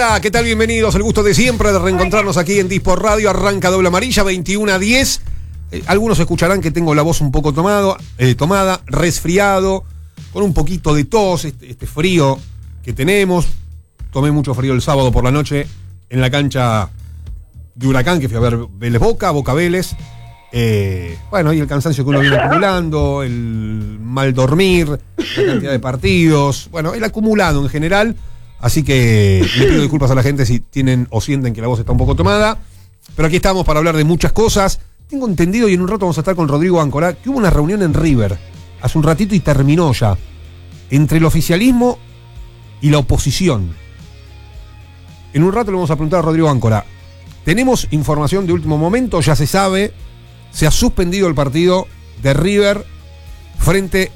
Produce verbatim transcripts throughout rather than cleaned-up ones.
Hola, ¿qué tal? Bienvenidos. El gusto de siempre de reencontrarnos aquí en Dispor Radio. Arranca Doble Amarilla, veintiuno a diez. Eh, algunos escucharán que tengo la voz un poco tomado, eh, tomada, resfriado, con un poquito de tos, este, este frío que tenemos. Tomé mucho frío el sábado por la noche en la cancha de Huracán, que fui a ver Vélez Boca, Boca Vélez. Eh, bueno, y el cansancio que uno viene acumulando, el mal dormir, la cantidad de partidos, bueno, el acumulado en general. Así que le pido disculpas a la gente si tienen o sienten que la voz está un poco tomada. Pero aquí estamos para hablar de muchas cosas. Tengo entendido, y en un rato vamos a estar con Rodrigo Áncola, que hubo una reunión en River hace un ratito y terminó ya, entre el oficialismo y la oposición. En un rato le vamos a preguntar a Rodrigo Áncola. Tenemos información de último momento, ya se sabe, se ha suspendido el partido de River frente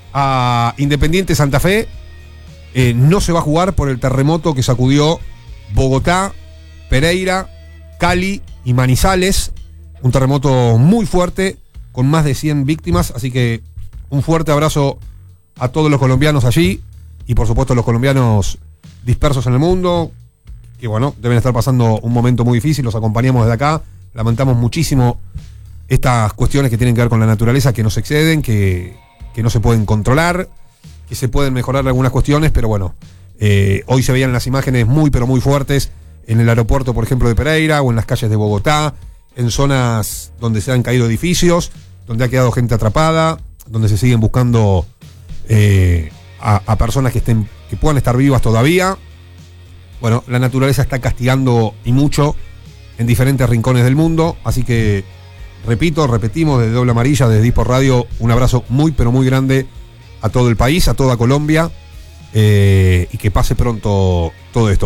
a Independiente Santa Fe. Eh, no se va a jugar por el terremoto que sacudió Bogotá, Pereira, Cali y Manizales. Un terremoto muy fuerte, con más de cien víctimas. Así que un fuerte abrazo a todos los colombianos allí. Y por supuesto a los colombianos dispersos en el mundo, que bueno, deben estar pasando un momento muy difícil. Los acompañamos desde acá. Lamentamos muchísimo estas cuestiones que tienen que ver con la naturaleza, que nos exceden, que, que no se pueden controlar, que se pueden mejorar algunas cuestiones, pero bueno, eh, hoy se veían las imágenes muy pero muy fuertes en el aeropuerto, por ejemplo, de Pereira, o en las calles de Bogotá, en zonas donde se han caído edificios, donde ha quedado gente atrapada, donde se siguen buscando eh, a, a personas que estén, que puedan estar vivas todavía. Bueno, la naturaleza está castigando y mucho en diferentes rincones del mundo, así que repito, repetimos desde Doble Amarilla, desde Dispor Radio, un abrazo muy pero muy grande a todo el país, a toda Colombia, eh, y que pase pronto todo esto.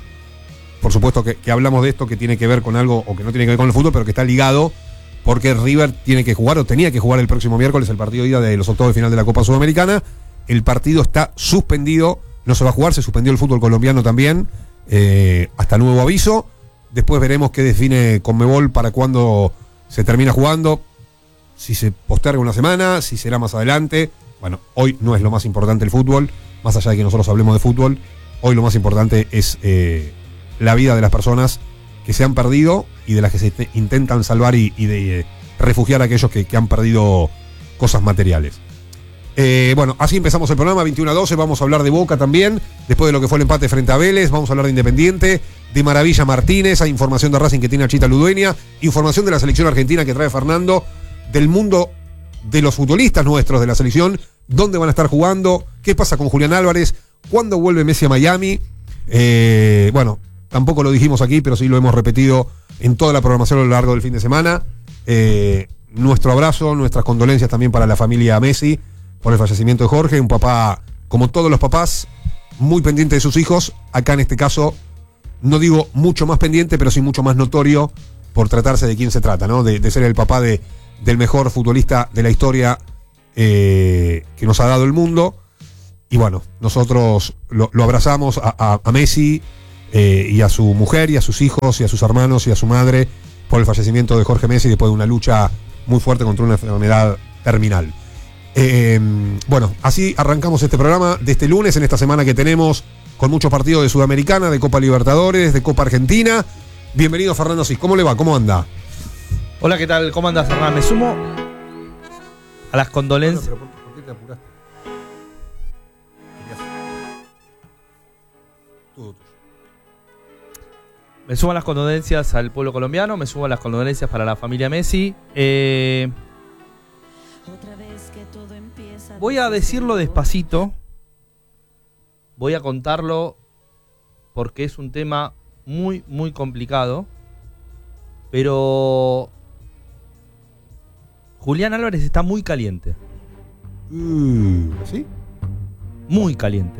Por supuesto que, que hablamos de esto que tiene que ver con algo, o que no tiene que ver con el fútbol, pero que está ligado, porque River tiene que jugar, o tenía que jugar el próximo miércoles, el partido de ida de los octavos de final de la Copa Sudamericana. El partido está suspendido, no se va a jugar, se suspendió el fútbol colombiano también, eh, hasta nuevo aviso. Después veremos qué define Conmebol para cuándo se termina jugando, si se posterga una semana, si será más adelante. Bueno, hoy no es lo más importante el fútbol, más allá de que nosotros hablemos de fútbol, hoy lo más importante es eh, la vida de las personas que se han perdido y de las que se te, intentan salvar y, y de eh, refugiar a aquellos que, que han perdido cosas materiales. Eh, bueno, así empezamos el programa, veintiuno a doce, vamos a hablar de Boca también, después de lo que fue el empate frente a Vélez, vamos a hablar de Independiente, de Maravilla Martínez, hay información de Racing que tiene a Chita Ludueña, información de la selección argentina que trae Fernando, del mundo de los futbolistas nuestros de la selección, dónde van a estar jugando, qué pasa con Julián Álvarez, cuándo vuelve Messi a Miami. Eh, bueno, tampoco lo dijimos aquí, pero sí lo hemos repetido en toda la programación a lo largo del fin de semana. Eh, nuestro abrazo, nuestras condolencias también para la familia Messi por el fallecimiento de Jorge, un papá, como todos los papás, muy pendiente de sus hijos. Acá en este caso, no digo mucho más pendiente, pero sí mucho más notorio por tratarse de quién se trata, ¿no? De, de ser el papá de del mejor futbolista de la historia eh, que nos ha dado el mundo. Y bueno, nosotros lo, lo abrazamos a, a, a Messi eh, y a su mujer y a sus hijos y a sus hermanos y a su madre por el fallecimiento de Jorge Messi después de una lucha muy fuerte contra una enfermedad terminal. Eh, bueno, así arrancamos este programa de este lunes, en esta semana que tenemos con muchos partidos de Sudamericana, de Copa Libertadores, de Copa Argentina. Bienvenido, Fernando Asís. ¿Cómo le va? ¿Cómo anda? Hola, ¿qué tal? ¿Cómo andas, Hernán? Me sumo a las condolencias. Bueno, pero ¿por qué te apuraste? Todo tuyo. Me sumo a las condolencias al pueblo colombiano, me sumo a las condolencias para la familia Messi. Eh, voy a decirlo despacito, voy a contarlo porque es un tema muy, muy complicado, pero Julián Álvarez está muy caliente. Uh, ¿Sí? Muy caliente.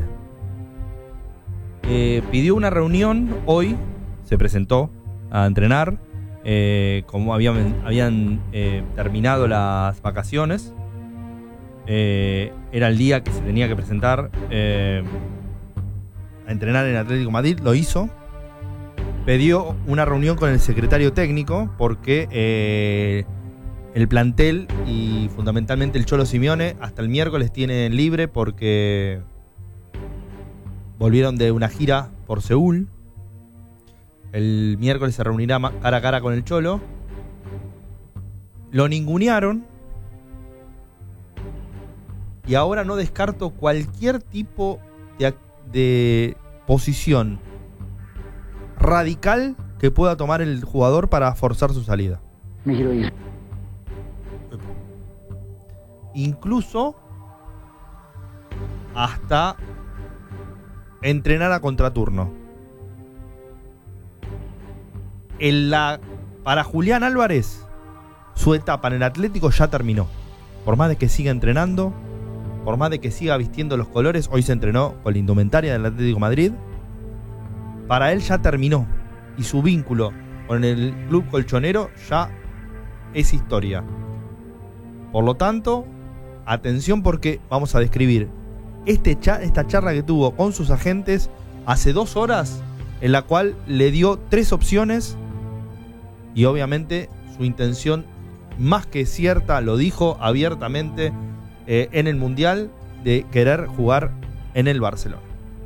Eh, pidió una reunión hoy, se presentó a entrenar, eh, como habían, habían eh, terminado las vacaciones. Eh, era el día que se tenía que presentar eh, a entrenar en Atlético Madrid, lo hizo. Pidió una reunión con el secretario técnico porque eh, el plantel y fundamentalmente el Cholo Simeone hasta el miércoles tienen libre porque volvieron de una gira por Seúl El miércoles se reunirá cara a cara con el Cholo. Lo ningunearon. Y ahora no descarto cualquier tipo de, de posición radical que pueda tomar el jugador para forzar su salida. Me quiero ir. Incluso hasta entrenar a contraturno. En la, para Julián Álvarez, su etapa en el Atlético ya terminó. Por más de que siga entrenando, por más de que siga vistiendo los colores, hoy se entrenó con la indumentaria del Atlético de Madrid, para él ya terminó. Y su vínculo con el club colchonero ya es historia. Por lo tanto, atención, porque vamos a describir este cha- esta charla que tuvo con sus agentes hace dos horas, en la cual le dio tres opciones y obviamente su intención más que cierta, lo dijo abiertamente eh, en el Mundial, de querer jugar en el Barcelona.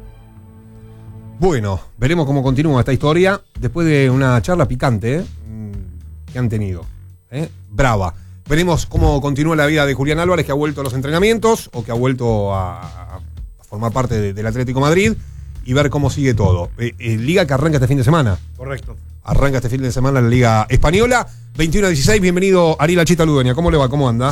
Bueno, veremos cómo continúa esta historia después de una charla picante ¿eh? que han tenido. ¿eh? Brava. Veremos cómo continúa la vida de Julián Álvarez, que ha vuelto a los entrenamientos o que ha vuelto a, a formar parte de, del Atlético Madrid, y ver cómo sigue todo. Eh, eh, Liga que arranca este fin de semana. Correcto. Arranca este fin de semana la Liga Española. veintiuno a dieciséis, bienvenido Ariel Achita Ludueña. ¿Cómo le va? ¿Cómo anda?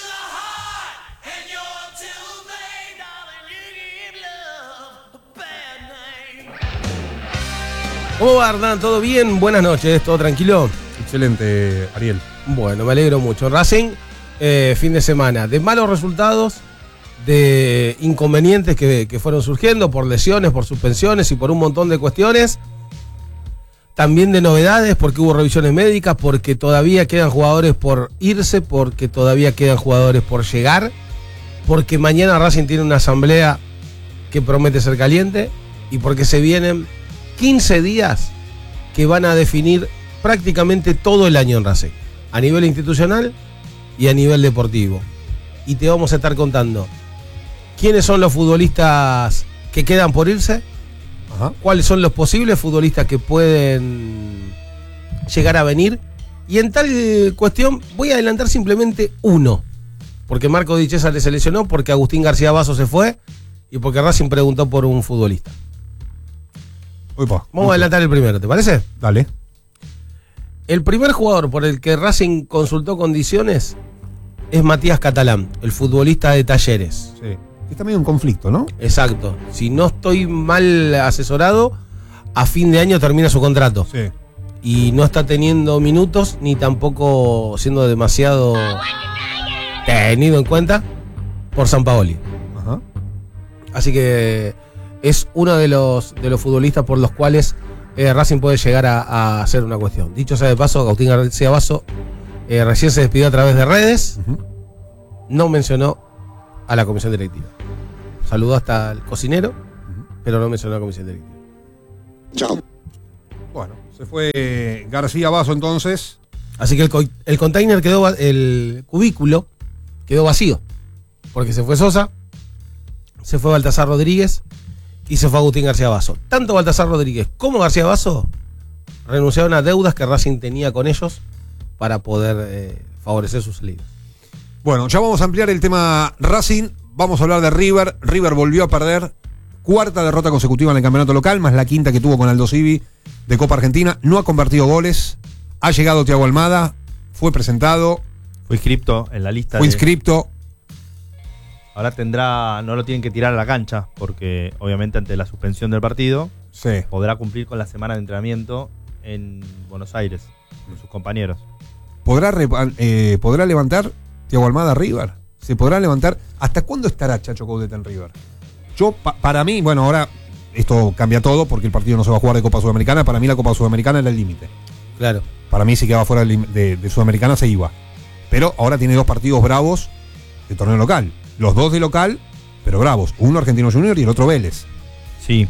¿Cómo va, Hernán? ¿Todo bien? Buenas noches, ¿todo tranquilo? Excelente, Ariel. Bueno, me alegro mucho. Racing, eh, fin de semana, de malos resultados, de inconvenientes que, que fueron surgiendo por lesiones, por suspensiones y por un montón de cuestiones. También de novedades, porque hubo revisiones médicas, porque todavía quedan jugadores por irse, porque todavía quedan jugadores por llegar, porque mañana Racing tiene una asamblea que promete ser caliente y porque se vienen quince días que van a definir prácticamente todo el año en Racing, a nivel institucional y a nivel deportivo. Y te vamos a estar contando quiénes son los futbolistas que quedan por irse, Ajá. cuáles son los posibles futbolistas que pueden llegar a venir. Y en tal cuestión voy a adelantar simplemente uno, porque Marco Di Cesare se lesionó, porque Agustín García Basso se fue y porque Racing preguntó por un futbolista. Opa, Vamos a adelantar el primero, ¿te parece? Dale. El primer jugador por el que Racing consultó condiciones es Matías Catalán, el futbolista de Talleres. Sí. Está medio en conflicto, ¿no? Exacto. Si no estoy mal asesorado, a fin de año termina su contrato. Sí. Y no está teniendo minutos ni tampoco siendo demasiado tenido en cuenta por Sampaoli. Ajá. Así que es uno de los, de los futbolistas por los cuales eh, Racing puede llegar a, a hacer una cuestión. Dicho sea de paso, Agustín García Basso eh, recién se despidió a través de redes. Uh-huh. No mencionó a la comisión directiva. Saludó hasta el cocinero, uh-huh, pero no mencionó a la comisión directiva. Chao. Bueno, se fue García Basso entonces. Así que el, co- el container quedó, el cubículo quedó vacío. Porque se fue Sosa, se fue Baltasar Rodríguez y se fue Agustín García Basso. Tanto Baltasar Rodríguez como García Basso renunciaron a deudas que Racing tenía con ellos para poder eh, favorecer su salida. Bueno, ya vamos a ampliar el tema Racing. Vamos a hablar de River. River volvió a perder. Cuarta derrota consecutiva en el campeonato local, más la quinta que tuvo con Aldo Civi de Copa Argentina. No ha convertido goles. Ha llegado Thiago Almada. Fue presentado. Fue inscripto en la lista. Fue de... inscripto. Ahora tendrá, no lo tienen que tirar a la cancha, porque obviamente ante la suspensión del partido, Sí. podrá cumplir con la semana de entrenamiento en Buenos Aires, con sus compañeros. ¿Podrá, re- eh, ¿Podrá levantar Thiago Almada a River? ¿Se podrá levantar? ¿Hasta cuándo estará Chacho Coudet en River? Yo, pa- para mí, bueno, ahora esto cambia todo porque el partido no se va a jugar de Copa Sudamericana. Para mí la Copa Sudamericana era el límite. Claro. Para mí si quedaba fuera de, de, de Sudamericana se iba. Pero ahora tiene dos partidos bravos de torneo local. Los dos de local, pero bravos. Uno Argentino Junior y el otro Vélez. Sí.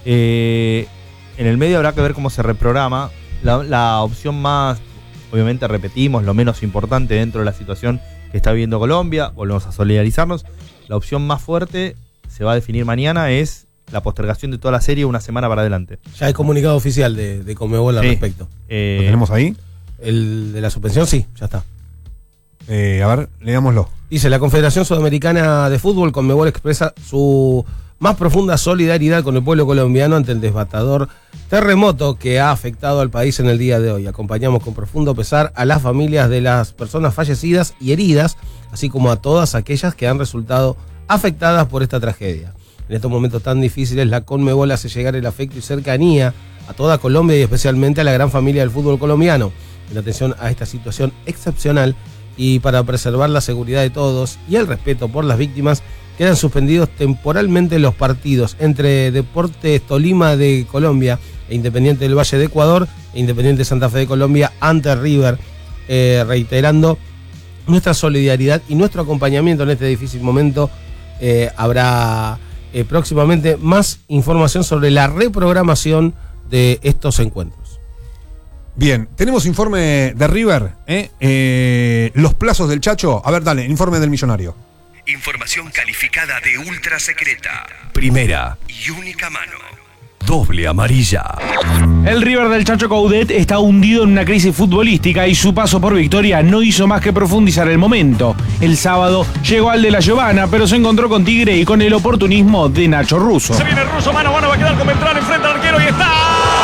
Eh, en el medio habrá que ver cómo se reprograma. La, la opción más, obviamente repetimos, lo menos importante dentro de la situación que está viviendo Colombia, volvemos a solidarizarnos. La opción más fuerte se va a definir mañana, es la postergación de toda la serie una semana para adelante. Ya hay comunicado oficial de, de Conmebol al Sí. respecto. Eh, ¿Lo tenemos ahí? El de la suspensión, sí, ya está. Eh, a ver, leámoslo. Dice, la Confederación Sudamericana de Fútbol, Conmebol, expresa su más profunda solidaridad con el pueblo colombiano ante el devastador terremoto que ha afectado al país en el día de hoy. Acompañamos con profundo pesar a las familias de las personas fallecidas y heridas, así como a todas aquellas que han resultado afectadas por esta tragedia. En estos momentos tan difíciles, la Conmebol hace llegar el afecto y cercanía a toda Colombia y especialmente a la gran familia del fútbol colombiano, en atención a esta situación excepcional y para preservar la seguridad de todos y el respeto por las víctimas, quedan suspendidos temporalmente los partidos entre Deportes Tolima de Colombia e Independiente del Valle de Ecuador e Independiente Santa Fe de Colombia ante River, eh, reiterando nuestra solidaridad y nuestro acompañamiento en este difícil momento. Eh, habrá eh, próximamente más información sobre la reprogramación de estos encuentros. Bien, tenemos informe de River, ¿eh? Eh, los plazos del Chacho. A ver, dale, informe del Millonario. Información calificada de ultra secreta. Primera y única mano. Doble amarilla. El River del Chacho Coudet está hundido en una crisis futbolística y su paso por Victoria no hizo más que profundizar el momento. El sábado llegó al de la Giovana, pero se encontró con Tigre y con el oportunismo de Nacho Russo. Se viene el Russo, mano a mano, va a quedar con Beltrán, enfrenta al arquero y está.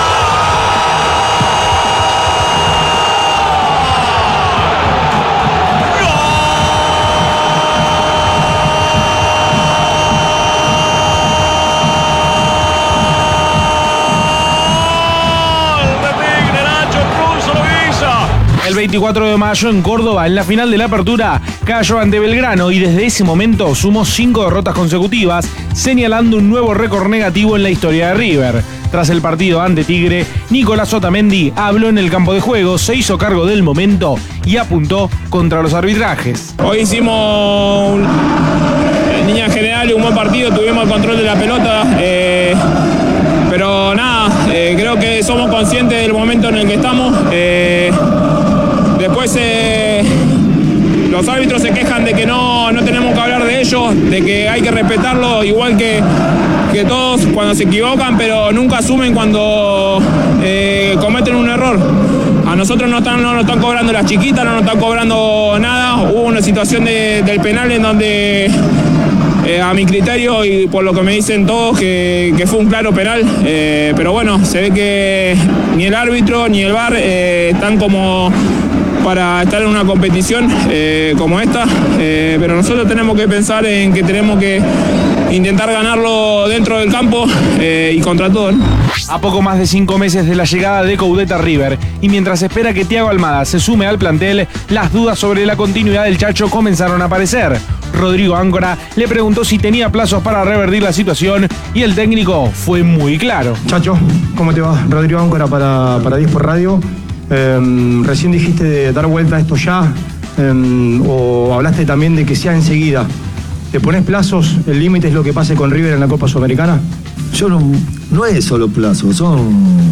El veinticuatro de mayo en Córdoba, en la final de la Apertura, cayó ante Belgrano y desde ese momento sumó cinco derrotas consecutivas, señalando un nuevo récord negativo en la historia de River. Tras el partido ante Tigre, Nicolás Otamendi habló en el campo de juego, se hizo cargo del momento y apuntó contra los arbitrajes. Hoy hicimos, en líneas generales, un buen partido, tuvimos el control de la pelota, eh, pero nada, eh, creo que somos conscientes del momento en el que estamos. Eh, Después eh, los árbitros se quejan de que no, no tenemos que hablar de ellos, de que hay que respetarlo igual que, que todos cuando se equivocan, pero nunca asumen cuando eh, cometen un error. A nosotros no, están, no nos están cobrando las chiquitas, no nos están cobrando nada. Hubo una situación de, del penal en donde, eh, a mi criterio y por lo que me dicen todos, que, que fue un claro penal. Eh, pero bueno, se ve que ni el árbitro ni el V A R eh, están como para estar en una competición eh, como esta, eh, pero nosotros tenemos que pensar en que tenemos que intentar ganarlo dentro del campo eh, y contra todo, ¿no? A poco más de cinco meses de la llegada de Coudet a River y mientras se espera que Thiago Almada se sume al plantel, las dudas sobre la continuidad del Chacho comenzaron a aparecer. Rodrigo Áncora le preguntó si tenía plazos para revertir la situación y el técnico fue muy claro. Chacho, ¿cómo te va? Rodrigo Áncora para, para diez por Radio. Eh, recién dijiste de dar vuelta a esto ya, eh, o hablaste también de que sea enseguida. ¿Te pones plazos? ¿El límite es lo que pase con River en la Copa Sudamericana? Yo no, no es solo plazos, son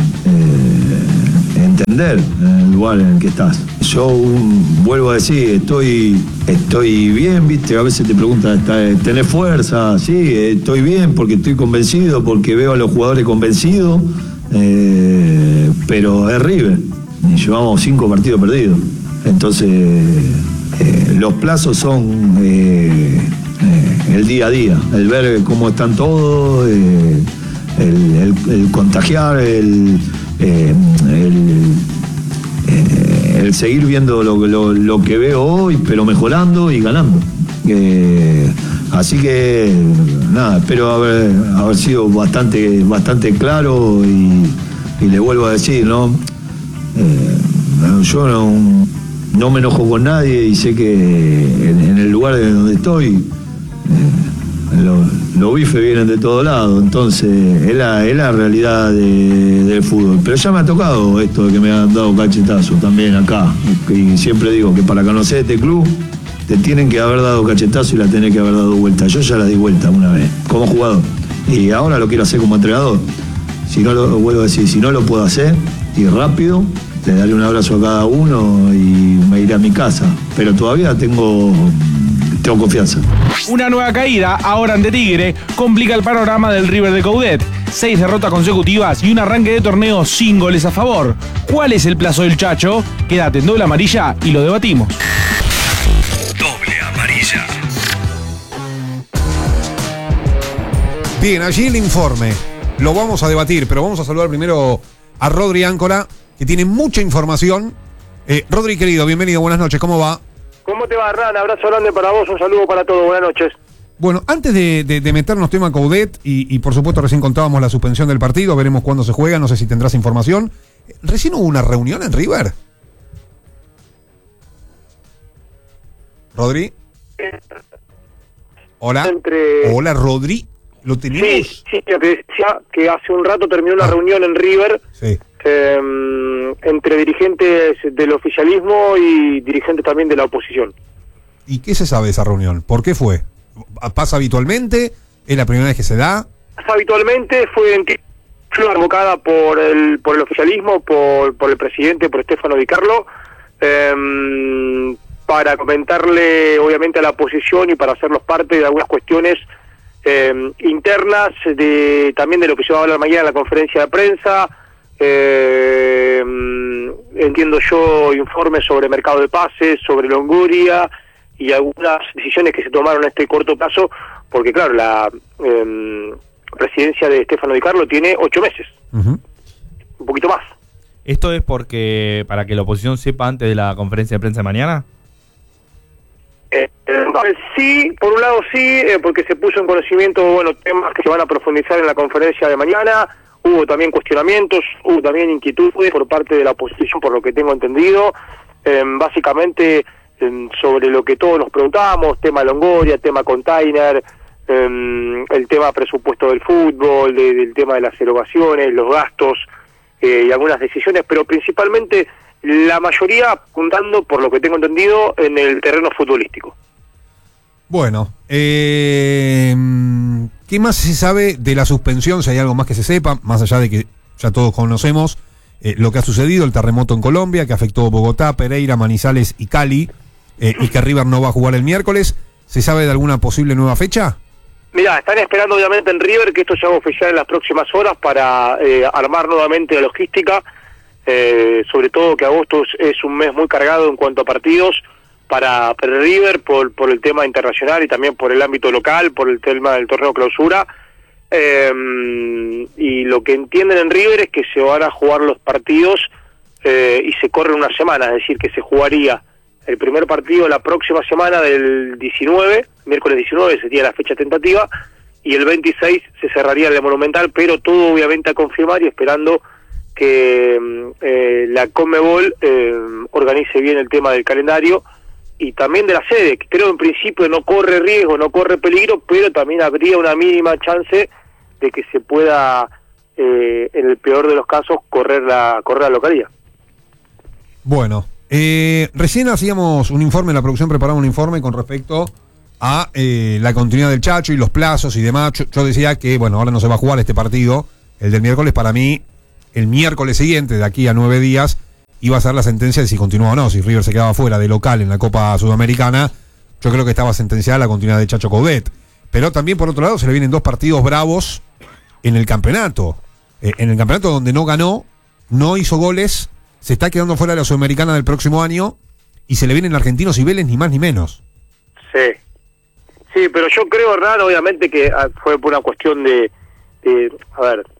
eh, entender el lugar en el que estás. Yo um, vuelvo a decir, estoy, estoy bien, viste, a veces te preguntan, ¿tenés fuerza? Sí, estoy bien porque estoy convencido, porque veo a los jugadores convencidos, eh, pero es River. Y llevamos cinco partidos perdidos. Entonces, eh, los plazos son eh, eh, el día a día, el ver cómo están todos, eh, el, el, el contagiar, el, eh, el, eh, el seguir viendo lo, lo, lo que veo hoy, pero mejorando y ganando. Eh, así que, nada, espero haber, haber sido bastante, bastante claro y, y le vuelvo a decir, ¿no? Eh, yo no, no me enojo con nadie y sé que en, en el lugar de donde estoy eh, lo, los bifes vienen de todos lados, entonces es la, es la realidad de, del fútbol. Pero ya me ha tocado esto de que me han dado cachetazos también acá, y siempre digo que para conocer este club te tienen que haber dado cachetazo y la tenés que haber dado vuelta. Yo ya la di vuelta una vez como jugador y ahora lo quiero hacer como entrenador. Si no lo vuelvo a decir, si no lo puedo hacer y rápido, le daré un abrazo a cada uno y me iré a mi casa. Pero todavía tengo, tengo confianza. Una nueva caída, ahora ante Tigre, complica el panorama del River de Coudet. Seis derrotas consecutivas y un arranque de torneo sin goles a favor. ¿Cuál es el plazo del Chacho? Quédate en Doble Amarilla y lo debatimos. Doble amarilla. Bien, allí el informe. Lo vamos a debatir, pero vamos a saludar primero a Rodri Áncora, que tiene mucha información. Eh, Rodri, querido, bienvenido, buenas noches, ¿cómo va? ¿Cómo te va, Hernán? Abrazo grande para vos, un saludo para todos, buenas noches. Bueno, antes de, de, de meternos tema Coudet, y, y por supuesto recién contábamos la suspensión del partido, veremos cuándo se juega, no sé si tendrás información. ¿Recién hubo una reunión en River? ¿Rodri? Hola. Entre... Hola, Rodri. ¿Lo tenemos? Sí, sí, te decía que hace un rato terminó una ah. reunión en River sí. eh, entre dirigentes del oficialismo y dirigentes también de la oposición. ¿Y qué se sabe de esa reunión? ¿Por qué fue? ¿Pasa habitualmente? ¿Es la primera vez que se da? Pasa habitualmente, fue en que fue convocada por el por el oficialismo, por, por el presidente, por Stefano Di Carlo, eh, para comentarle obviamente a la oposición y para hacerlos parte de algunas cuestiones Eh, internas, de también de lo que se va a hablar mañana en la conferencia de prensa. eh, entiendo yo informes sobre mercado de pases, sobre Longoria y algunas decisiones que se tomaron en este corto plazo, porque claro, la eh, presidencia de Stefano Di Carlo tiene ocho meses, uh-huh. un poquito más. ¿Esto es porque para que la oposición sepa antes de la conferencia de prensa de mañana? Eh, eh, sí, por un lado sí, eh, porque se puso en conocimiento, bueno, temas que se van a profundizar en la conferencia de mañana. Hubo también cuestionamientos, hubo también inquietudes por parte de la oposición, por lo que tengo entendido, eh, básicamente eh, sobre lo que todos nos preguntábamos, tema Longoria, tema container, eh, el tema presupuesto del fútbol, de, del tema de las erogaciones, los gastos eh, y algunas decisiones, pero principalmente la mayoría apuntando, por lo que tengo entendido, en el terreno futbolístico. Bueno, eh, ¿qué más se sabe de la suspensión? Si hay algo más que se sepa, más allá de que ya todos conocemos eh, lo que ha sucedido, el terremoto en Colombia, que afectó Bogotá, Pereira, Manizales y Cali, eh, y que River no va a jugar el miércoles. ¿Se sabe de alguna posible nueva fecha? Mirá, están esperando obviamente en River que esto se haga oficial en las próximas horas para eh, armar nuevamente la logística. Eh, sobre todo que agosto es, es un mes muy cargado en cuanto a partidos para, para River por, por el tema internacional y también por el ámbito local, por el tema del torneo clausura. Eh, y lo que entienden en River es que se van a jugar los partidos eh, y se corren una semana, es decir, que se jugaría el primer partido la próxima semana del diecinueve, miércoles diecinueve sería la fecha tentativa, y el veintiséis se cerraría el de Monumental, pero todo obviamente a confirmar y esperando que eh, la Conmebol eh, organice bien el tema del calendario y también de la sede, que creo en principio no corre riesgo, no corre peligro, pero también habría una mínima chance de que se pueda, eh, en el peor de los casos, correr la, correr la localía. Bueno, eh, recién hacíamos un informe, la producción preparaba un informe con respecto a eh, la continuidad del Chacho y los plazos y demás. Yo, yo decía que, bueno, ahora no se va a jugar este partido, el del miércoles. Para mí, el miércoles siguiente, de aquí a nueve días, iba a ser la sentencia de si continúa o no. Si River se quedaba fuera de local en la Copa Sudamericana, yo creo que estaba sentenciada la continuidad de Chacho Coudet. Pero también, por otro lado, se le vienen dos partidos bravos en el campeonato. Eh, en el campeonato donde no ganó, no hizo goles, se está quedando fuera de la Sudamericana del próximo año y se le vienen Argentinos y Vélez, ni más ni menos. Sí, sí, pero yo creo, Hernán, obviamente que fue por una cuestión de, de a ver,